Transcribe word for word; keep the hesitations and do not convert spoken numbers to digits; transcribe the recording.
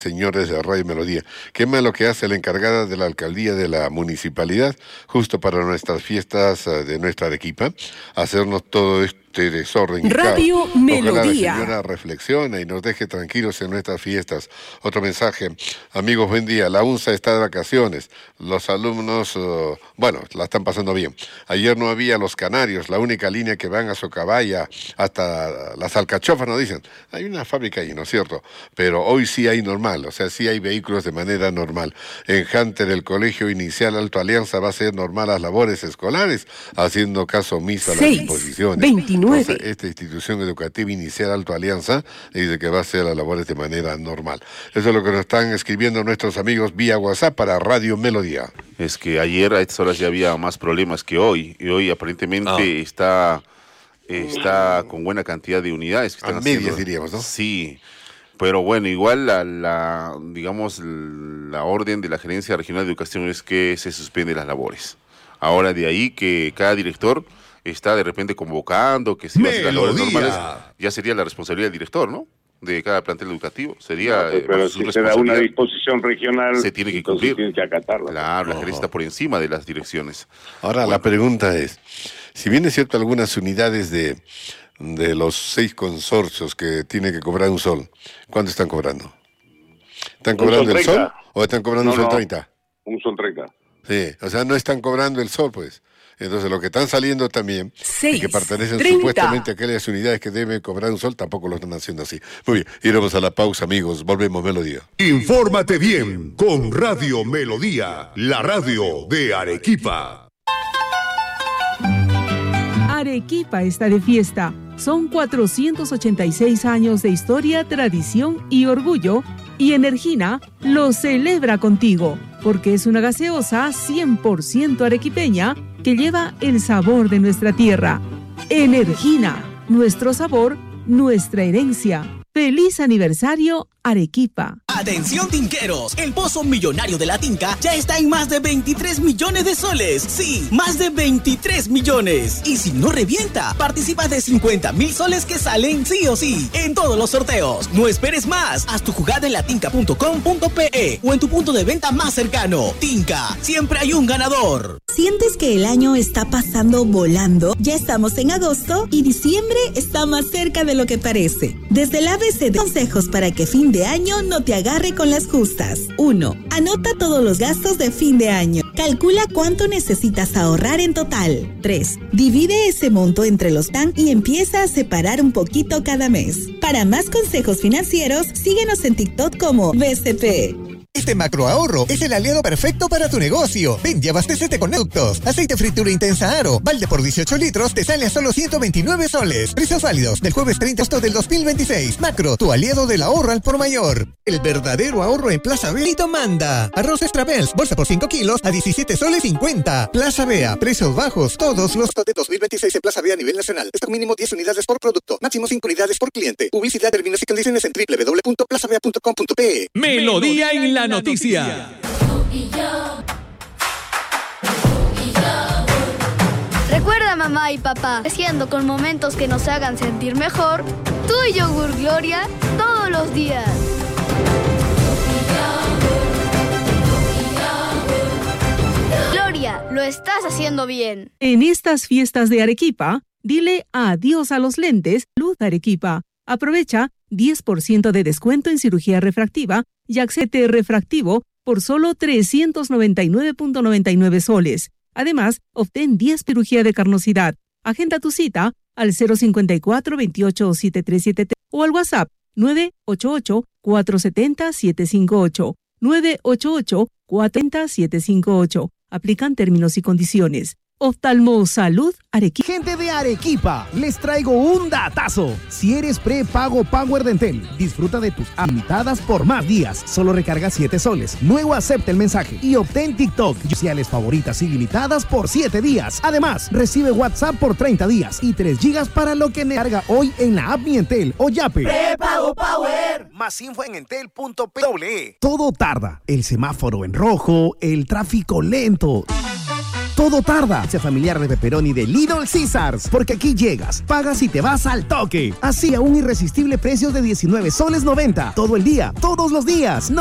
Señores de Radio Melodía, qué malo que hace la encargada de la alcaldía de la municipalidad, justo para nuestras fiestas uh, de nuestra Arequipa, hacernos todo este desorden. Radio caos. Melodía. Ojalá la señora reflexione y nos deje tranquilos en nuestras fiestas. Otro mensaje, amigos, buen día. La UNSA está de vacaciones. Los alumnos, uh, bueno, la están pasando bien. Ayer no había los canarios, la única línea que van a Socabaya hasta las alcachofas, nos dicen. Hay una fábrica ahí, ¿no es cierto? Pero hoy sí hay normal, o sea, sí hay vehículos de manera normal. En Hunter, el Colegio Inicial Alto Alianza va a hacer normal las labores escolares, haciendo caso omiso a las disposiciones. veintinueve. Entonces, esta institución educativa inicial Alto Alianza dice que va a hacer las labores de manera normal. Eso es lo que nos están escribiendo nuestros amigos vía WhatsApp para Radio Melodía. Es que ayer a estas horas ya había más problemas que hoy, y hoy aparentemente oh. está, está con buena cantidad de unidades. Que están a medias haciendo, diríamos, ¿no? Sí, pero bueno, igual la, la, digamos, la orden de la Gerencia Regional de Educación es que se suspenden las labores. Ahora de ahí que cada director está de repente convocando, que si va a hacer las labores normales, ya sería la responsabilidad del director, ¿no? De cada plantel educativo. Sería, no, pero eh, si se da una disposición regional, se tiene que cumplir. Tiene que acatarla. Claro, la oh. gerencia está por encima de las direcciones. Ahora, bueno, la pregunta es, si bien es cierto algunas unidades de, de los seis consorcios que tiene que cobrar un sol, ¿cuánto están cobrando? ¿Están cobrando el sol o están cobrando no, un sol no, treinta? Un sol treinta. Sí, o sea, no están cobrando el sol, pues. Entonces, lo que están saliendo también, seis, y que pertenecen treinta. supuestamente a aquellas unidades que deben cobrar un sol, tampoco lo están haciendo así. Muy bien, iremos a la pausa, amigos. Volvemos, Melodía. Infórmate bien con Radio Melodía, la radio de Arequipa. Arequipa está de fiesta. Son cuatrocientos ochenta y seis años de historia, tradición y orgullo, y Energina lo celebra contigo, porque es una gaseosa cien por ciento arequipeña que lleva el sabor de nuestra tierra. Energina, nuestro sabor, nuestra herencia. ¡Feliz aniversario, Arequipa! ¡Atención, tinqueros! El pozo millonario de la Tinca ya está en más de veintitrés millones de soles. ¡Sí! ¡Más de veintitrés millones! Y si no revienta, participas de cincuenta mil soles que salen sí o sí en todos los sorteos. No esperes más. Haz tu jugada en latinca punto com punto pe o en tu punto de venta más cercano. Tinca, siempre hay un ganador. ¿Sientes que el año está pasando volando? Ya estamos en agosto y diciembre está más cerca de lo que parece. Desde la A B C de consejos para que fin de año no te agarre con las justas. uno. Anota todos los gastos de fin de año. Calcula cuánto necesitas ahorrar en total. tres. Divide ese monto entre los T A N y empieza a separar un poquito cada mes. Para más consejos financieros, síguenos en TikTok como B C P. Este macroahorro es el aliado perfecto para tu negocio. Ven y abastécete con Neuctos. Aceite fritura intensa Aro, balde por dieciocho litros, te sale a solo ciento veintinueve soles. Precios válidos del jueves treinta de agosto del dos mil veintiséis. Macro, tu aliado del ahorro al por mayor. El verdadero ahorro en Plaza Bea y Manda. Arroz Extra Bells, bolsa por cinco kilos a diecisiete soles cincuenta. Plaza Bea, precios bajos todos los de dos mil veintiséis en Plaza Bea a nivel nacional. Stock mínimo diez unidades por producto. Máximo cinco unidades por cliente. Publicidad, términos y condiciones en doble u doble u doble u punto plaza bea punto com punto pe. Melodía en la noticia. Recuerda, mamá y papá, creciendo con momentos que nos hagan sentir mejor, tú y Yogur Gloria todos los días. Gloria, lo estás haciendo bien. En estas fiestas de Arequipa, dile adiós a los lentes. Luz Arequipa. Aprovecha diez por ciento de descuento en cirugía refractiva y accede refractivo por solo trescientos noventa y nueve punto noventa y nueve soles. Además, obtén diez cirugía de carnosidad. Agenda tu cita al cero cinco cuatro, veintiocho, setenta y tres setenta y tres o al WhatsApp nueve ocho ocho, cuatro siete cero, siete cinco ocho. nueve ocho ocho, cuatro cero cero, siete cinco ocho. Aplican términos y condiciones. Oftalmo Salud Arequipa. Gente de Arequipa, les traigo un datazo. Si eres prepago Power de Entel, disfruta de tus limitadas por más días. Solo recarga siete soles. Luego acepta el mensaje y obtén TikTok, sociales favoritas ilimitadas por siete días. Además, recibe WhatsApp por treinta días y tres gigas para lo que carga hoy en la app Mi Entel o Yape. Prepago Power. Más info en entel punto pe. Todo tarda. El semáforo en rojo, el tráfico lento. todo tarda. Sea familiar de pepperoni de Little Caesars, porque aquí llegas, pagas y te vas al toque. Así a un irresistible precio de diecinueve soles noventa. Todo el día, todos los días.